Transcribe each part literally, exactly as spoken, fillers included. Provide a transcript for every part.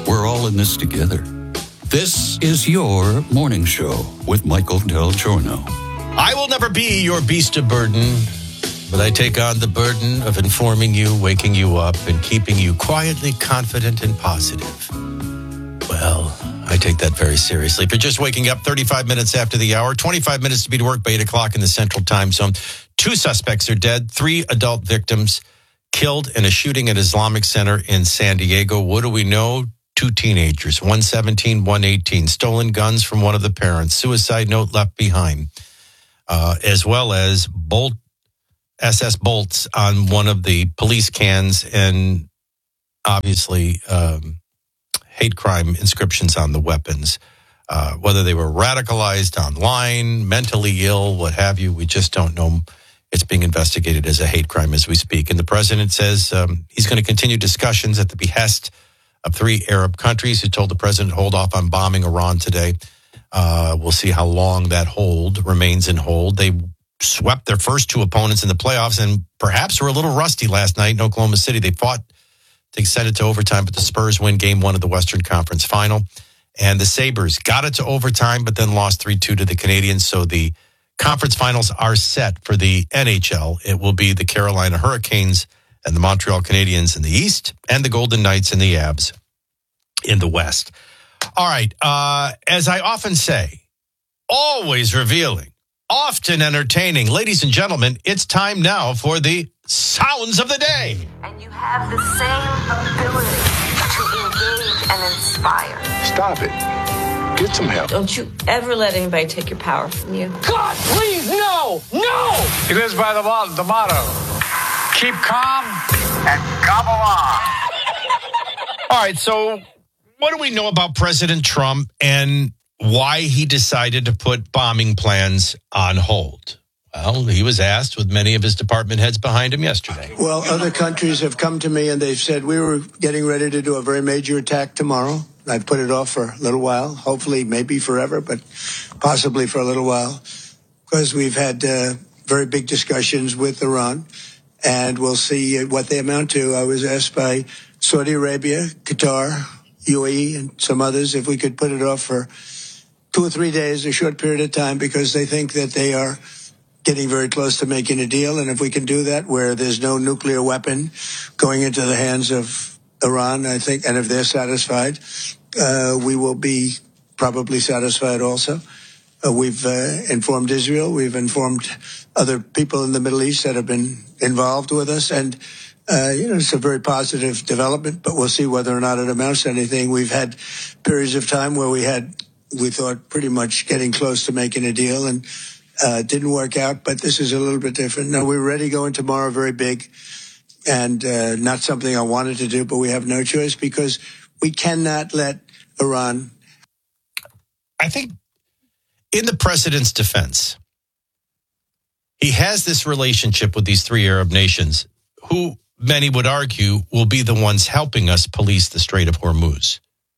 We're all in this together. This is your morning show with Michael Del Giorno. I will never be your beast of burden, but I take on the burden of informing you, waking you up, and keeping you quietly confident and positive. Well, I take that very seriously. If you're just waking up thirty-five minutes after the hour, twenty-five minutes to be to work by eight o'clock in the Central Time Zone. Two suspects are dead, three adult victims killed in a shooting at Islamic Center in San Diego. What do we know? Two teenagers, one seventeen, one eighteen, stolen guns from one of the parents, suicide note left behind, uh, as well as bolt S S bolts on one of the police cans and obviously um, hate crime inscriptions on the weapons. Uh, whether they were radicalized online, mentally ill, what have you, we just don't know. It's being investigated as a hate crime as we speak. And the president says um, he's going to continue discussions at the behest of three Arab countries who told the president to hold off on bombing Iran today. Uh, we'll see how long that hold remains in hold. They swept their first two opponents in the playoffs and perhaps were a little rusty last night in Oklahoma City. They fought to send it to overtime, but the Spurs win game one of the Western Conference Final. And the Sabres got it to overtime, but then lost three two to the Canadians. So the conference finals are set for the N H L. It will be the Carolina Hurricanes and the Montreal Canadiens in the East, and the Golden Knights and the Avs in the West. All right. Uh, as I often say, always revealing, often entertaining. Ladies and gentlemen, it's time now for the Sounds of the Day. And you have the same ability to engage and inspire. Stop it. Get some help. Don't you ever let anybody take your power from you. God, please, no! No! He lives by the, mo- the motto. Keep calm and gobble on. All right, so what do we know about President Trump and why he decided to put bombing plans on hold? Well, he was asked with many of his department heads behind him yesterday. Well, other countries have come to me and they've said we were getting ready to do a very major attack tomorrow. I put it off for a little while, hopefully maybe forever, but possibly for a little while, because we've had uh, very big discussions with Iran. And we'll see what they amount to. I was asked by Saudi Arabia, Qatar, U A E, and some others if we could put it off for two or three days, a short period of time, because they think that they are getting very close to making a deal. And if we can do that where there's no nuclear weapon going into the hands of Iran, I think, and if they're satisfied, uh, we will be probably satisfied also. Uh, we've uh, informed Israel. We've informed other people in the Middle East that have been involved with us. And, uh, you know, it's a very positive development, but we'll see whether or not it amounts to anything. We've had periods of time where we had, we thought pretty much getting close to making a deal, and uh, it didn't work out. But this is a little bit different. No, we're ready going tomorrow, very big, and uh, not something I wanted to do, but we have no choice because we cannot let Iran. I think in the president's defense, he has this relationship with these three Arab nations who many would argue will be the ones helping us police the Strait of Hormuz.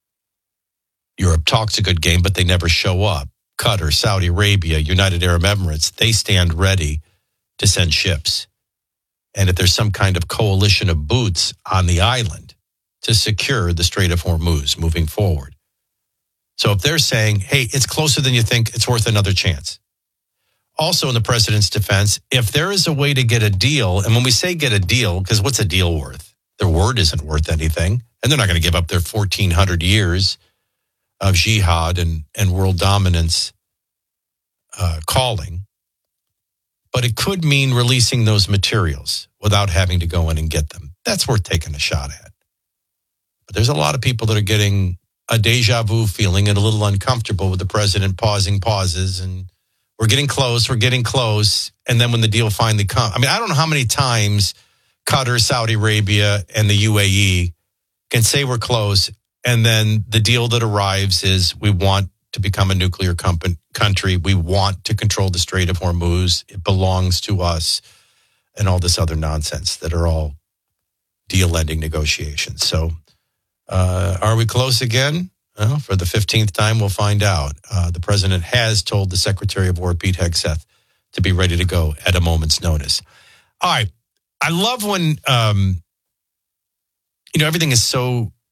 Europe talks a good game, but they never show up. Qatar, Saudi Arabia, United Arab Emirates, they stand ready to send ships. And if there's some kind of coalition of boots on the island to secure the Strait of Hormuz moving forward. So if they're saying, hey, it's closer than you think, it's worth another chance. Also in the president's defense, if there is a way to get a deal, and when we say get a deal, because what's a deal worth? Their word isn't worth anything, and they're not going to give up their fourteen hundred years of jihad and, and world dominance uh, calling. But it could mean releasing those materials without having to go in and get them. That's worth taking a shot at. But there's a lot of people that are getting a deja vu feeling and a little uncomfortable with the president pausing pauses and we're getting close, we're getting close. And then when the deal finally comes, I mean, I don't know how many times Qatar, Saudi Arabia, and the U A E can say we're close. And then the deal that arrives is we want to become a nuclear company, country. We want to control the Strait of Hormuz. It belongs to us and all this other nonsense that are all deal ending negotiations. So uh, are we close again? Well, for the fifteenth time, we'll find out. Uh, the president has told the Secretary of War, Pete Hegseth, to be ready to go at a moment's notice. All right. I love when, um, you know, everything is so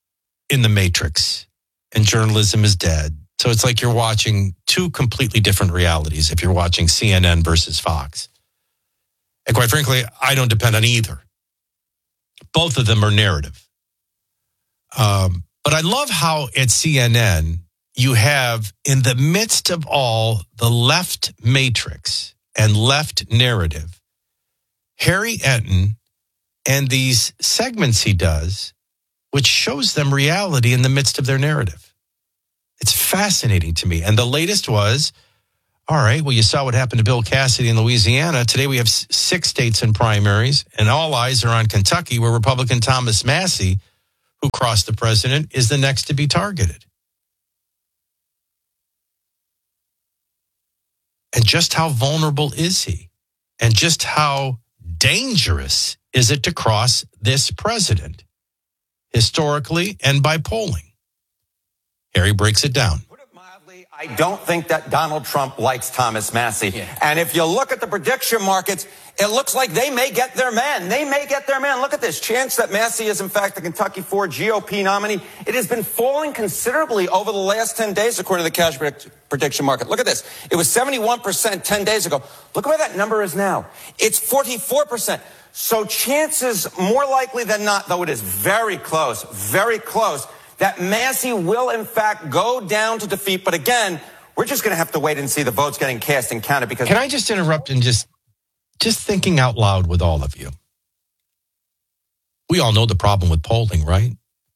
in the Matrix and journalism is dead. So it's like you're watching two completely different realities if you're watching C N N versus Fox. And quite frankly, I don't depend on either. Both of them are narrative. Um, but I love how at C N N you have, in the midst of all the left matrix and left narrative, Harry Enton and these segments he does, which shows them reality in the midst of their narrative. It's fascinating to me. And the latest was, all right, well, you saw what happened to Bill Cassidy in Louisiana. Today we have six states in primaries, and all eyes are on Kentucky, where Republican Thomas Massie, who crossed the president, is the next to be targeted. And just how vulnerable is he? And just how dangerous is it to cross this president, historically and by polling? Harry breaks it down. Put it mildly, I don't think that Donald Trump likes Thomas Massie. Yeah. And if you look at the prediction markets, it looks like they may get their man. They may get their man. Look at this. Chance that Massie is, in fact, the Kentucky four G O P nominee. It has been falling considerably over the last ten days, according to the cash prediction market. Look at this. It was seventy-one percent ten days ago. Look where that number is now. It's forty-four percent. So chances, more likely than not, though it is very close, very close, that Massie will, in fact, go down to defeat. But again, we're just going to have to wait and see the votes getting cast and counted. Because Can I just interrupt and just, just thinking out loud with all of you? We all know the problem with polling, right?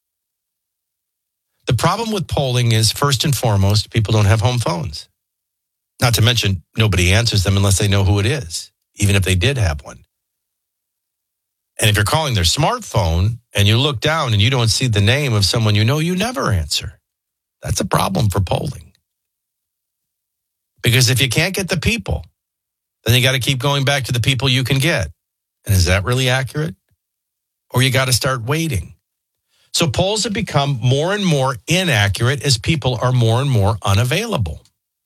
The problem with polling is, first and foremost, people don't have home phones. Not to mention, nobody answers them unless they know who it is, even if they did have one. And if you're calling their smartphone and you look down and you don't see the name of someone you know, you never answer. That's a problem for polling. Because if you can't get the people, then you got to keep going back to the people you can get. And is that really accurate? Or you got to start waiting. So polls have become more and more inaccurate as people are more and more unavailable.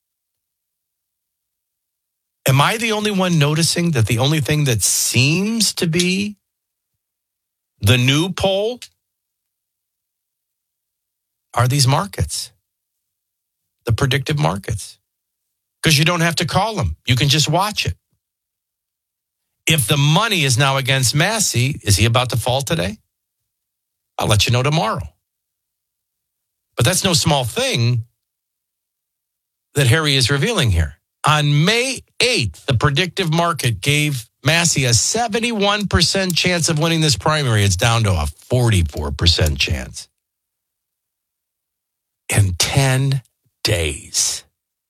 Am I the only one noticing that the only thing that seems to be the new poll are these markets, the predictive markets? Because you don't have to call them. You can just watch it. If the money is now against Massie, is he about to fall today? I'll let you know tomorrow. But that's no small thing that Harry is revealing here. On May eighth, the predictive market gave Massie a seventy-one percent chance of winning this primary. It's down to a forty-four percent chance. In ten days.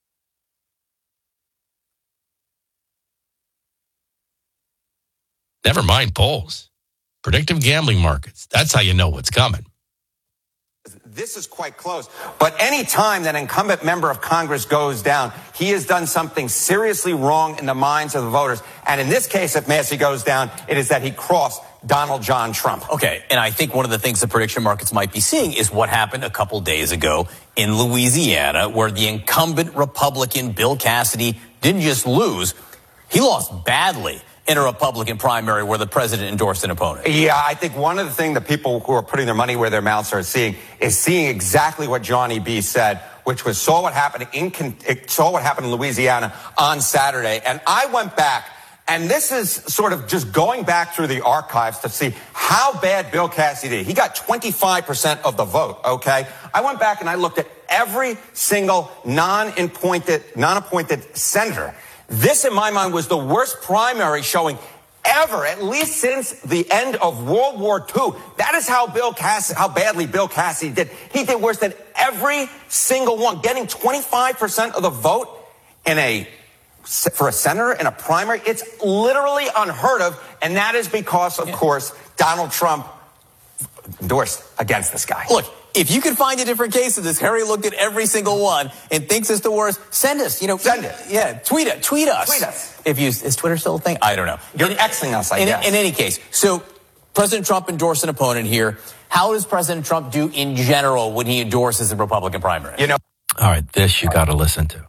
Never mind polls. Predictive gambling markets. That's how you know what's coming. This is quite close. But any time that an incumbent member of Congress goes down, he has done something seriously wrong in the minds of the voters. And in this case, if Massie goes down, it is that he crossed Donald John Trump. Okay, and I think one of the things the prediction markets might be seeing is what happened a couple days ago in Louisiana, where the incumbent Republican Bill Cassidy didn't just lose, he lost badly in a Republican primary where the president endorsed an opponent. Yeah, I think one of the things that people who are putting their money where their mouths are seeing is seeing exactly what Johnny B said, which was saw what happened in saw what happened in Louisiana on Saturday. And I went back, and this is sort of just going back through the archives to see how bad Bill Cassidy did. He got twenty-five percent of the vote, okay? I went back and I looked at every single non-appointed, non-appointed senator. This, in my mind, was the worst primary showing ever, at least since the end of World War Two. That is how Bill Cassidy, how badly Bill Cassidy did. He did worse than every single one, getting twenty-five percent of the vote in a for a senator in a primary. It's literally unheard of, and that is because, of yeah. course, Donald Trump endorsed against this guy. Look, if you can find a different case of this, Harry looked at every single one and thinks it's the worst, send us, you know. Send it. Yeah, tweet it. Tweet us. Tweet us. If you, is Twitter still a thing? I don't know. You're in, Xing us, I in, guess. In any case, so President Trump endorsed an opponent here. How does President Trump do in general when he endorses a Republican primary? You know. All right, this you got to listen to.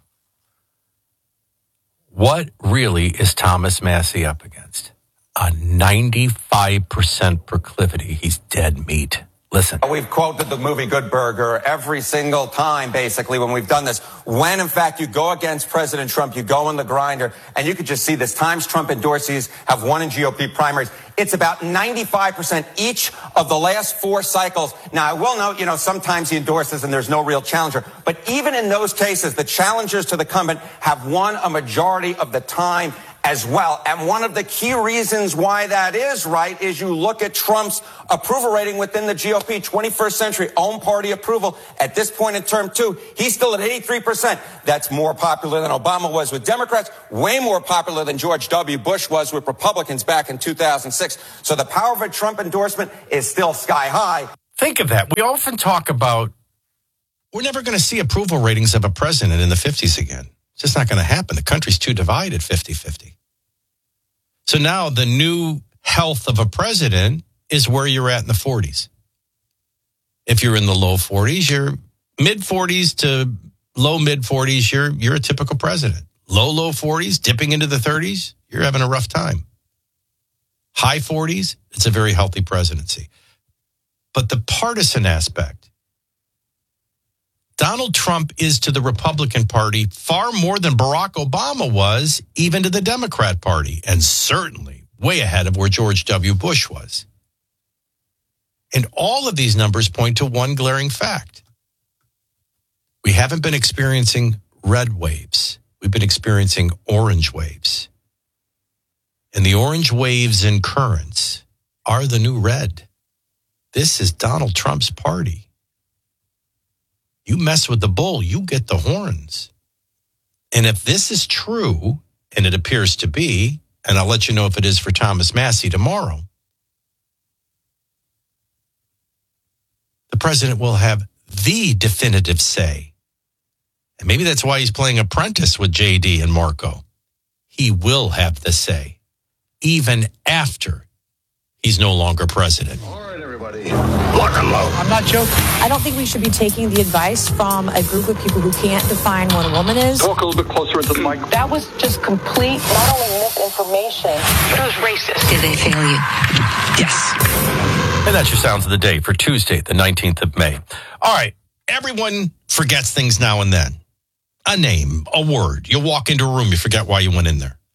What really is Thomas Massie up against? A ninety-five percent proclivity. He's dead meat. Listen. We've quoted the movie Good Burger every single time, basically, when we've done this. When, in fact, you go against President Trump, you go in the grinder, and you could just see this. Times Trump endorsees have won in G O P primaries. It's about ninety-five percent each of the last four cycles. Now, I will note, you know, sometimes he endorses and there's no real challenger. But even in those cases, the challengers to the incumbent have won a majority of the time as well. And one of the key reasons why that is, right, is you look at Trump's approval rating within the G O P, twenty-first century own party approval. At this point in term two, he's still at eighty-three percent. That's more popular than Obama was with Democrats, way more popular than George W. Bush was with Republicans back in two thousand six. So the power of a Trump endorsement is still sky high. Think of that. We often talk about we're never going to see approval ratings of a president in the fifties again. It's just not going to happen. The country's too divided, fifty-fifty. So now the new health of a president is where you're at in the forties. If you're in the low forties, you're mid forties to low mid forties, you're you're a typical president. Low, low forties, dipping into the thirties, you're having a rough time. High forties, it's a very healthy presidency. But the partisan aspect, Donald Trump is to the Republican Party far more than Barack Obama was, even to the Democrat Party, and certainly way ahead of where George W. Bush was. And all of these numbers point to one glaring fact. We haven't been experiencing red waves. We've been experiencing orange waves. And the orange waves and currents are the new red. This is Donald Trump's party. You mess with the bull, you get the horns. And if this is true, and it appears to be, and I'll let you know if it is for Thomas Massie tomorrow, the president will have the definitive say. And maybe that's why he's playing apprentice with J D and Marco. He will have the say, even after he's no longer president. Lock and load. I'm not joking. I don't think we should be taking the advice from a group of people who can't define what a woman is. Talk a little bit closer into the mic. That was just complete, not only misinformation, It was racist. Did they fail you? Yes. And that's your Sounds of the Day for Tuesday, the nineteenth of May. All right. Everyone forgets things now and then. A name, a word. You walk into a room, you forget why you went in there.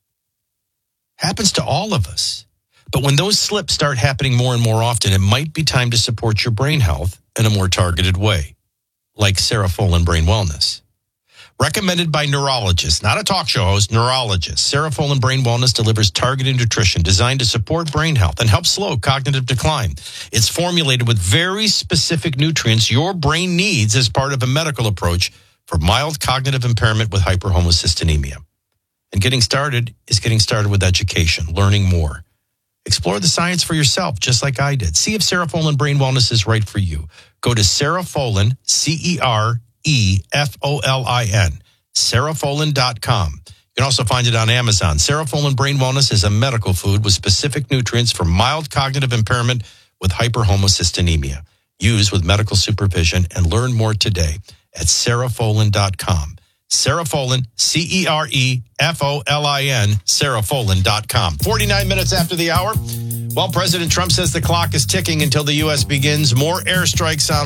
Happens to all of us. But when those slips start happening more and more often, it might be time to support your brain health in a more targeted way, like Cerefolin Brain Wellness. Recommended by neurologists, not a talk show host, neurologists. Cerefolin Brain Wellness delivers targeted nutrition designed to support brain health and help slow cognitive decline. It's formulated with very specific nutrients your brain needs as part of a medical approach for mild cognitive impairment with hyperhomocystinemia. And getting started is getting started with education, learning more. Explore the science for yourself, just like I did. See if Cerefolin Brain Wellness is right for you. Go to Cerefolin, C E R E F O L I N, Cerefolin dot com. You can also find it on Amazon. Cerefolin Brain Wellness is a medical food with specific nutrients for mild cognitive impairment with hyperhomocystinemia. Use with medical supervision and learn more today at Cerefolin dot com. Cerefolin, C E R E F O L I N, Cerefolin dot com. forty-nine minutes after the hour. While President Trump says the clock is ticking until the U S begins more airstrikes on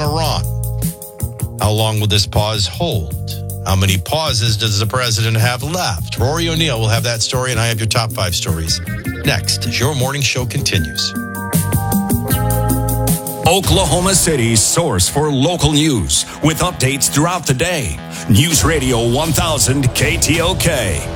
Iran. How long will this pause hold? How many pauses does the president have left? Rory O'Neill will have that story, and I have your top five stories next as your morning show continues. Oklahoma City's source for local news with updates throughout the day. News Radio one thousand K T O K.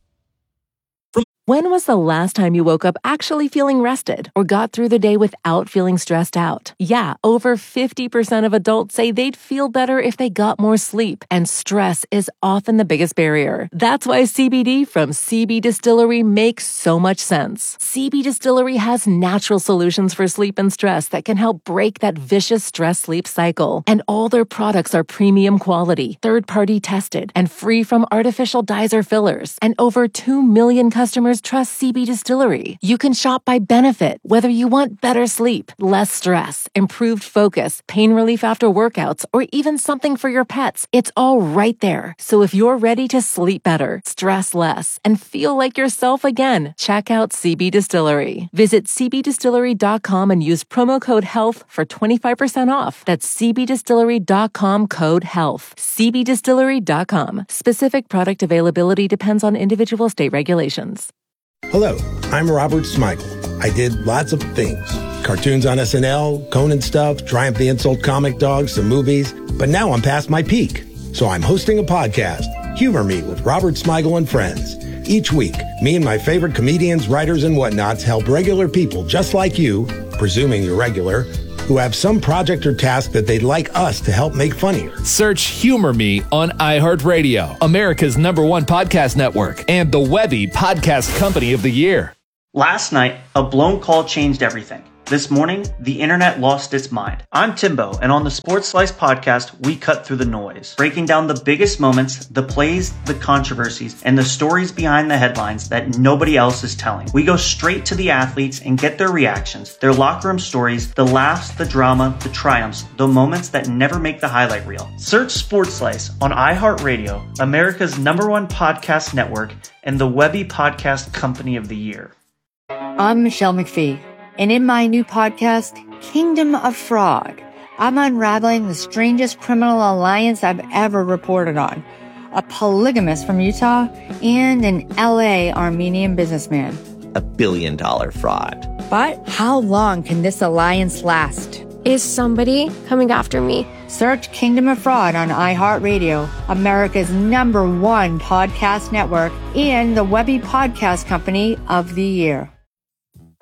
When was the last time you woke up actually feeling rested or got through the day without feeling stressed out? Yeah, over fifty percent of adults say they'd feel better if they got more sleep, and stress is often the biggest barrier. That's why C B D from C B Distillery makes so much sense. C B Distillery has natural solutions for sleep and stress that can help break that vicious stress-sleep cycle. And all their products are premium quality, third-party tested, and free from artificial dyes or fillers. And over two million customers customers trust C B Distillery. You can shop by benefit, whether you want better sleep, less stress, improved focus, pain relief after workouts, or even something for your pets. It's all right there. So if you're ready to sleep better, stress less, and feel like yourself again, check out C B Distillery. Visit c b distillery dot com and use promo code HEALTH for twenty-five percent off. That's c b distillery dot com code HEALTH. c b distillery dot com. Specific product availability depends on individual state regulations. Hello, I'm Robert Smigel. I did lots of things. Cartoons on S N L, Conan stuff, Triumph the Insult comic dogs, some movies. But now I'm past my peak. So I'm hosting a podcast, Humor Me with Robert Smigel and Friends. Each week, me and my favorite comedians, writers, and whatnots help regular people just like you, presuming you're regular, who have some project or task that they'd like us to help make funnier. Search Humor Me on iHeartRadio, America's number one podcast network, and the Webby Podcast Company of the Year. Last night, a blown call changed everything. This morning, the internet lost its mind. I'm Timbo, and on the Sports Slice podcast, we cut through the noise, breaking down the biggest moments, the plays, the controversies, and the stories behind the headlines that nobody else is telling. We go straight to the athletes and get their reactions, their locker room stories, the laughs, the drama, the triumphs, the moments that never make the highlight reel. Search Sports Slice on iHeartRadio, America's number one podcast network, and the Webby Podcast Company of the Year. I'm Michelle McPhee. And in my new podcast, Kingdom of Fraud, I'm unraveling the strangest criminal alliance I've ever reported on. A polygamist from Utah and an L A Armenian businessman. A billion dollar fraud. But how long can this alliance last? Is somebody coming after me? Search Kingdom of Fraud on iHeartRadio, America's number one podcast network, and the Webby Podcast Company of the Year.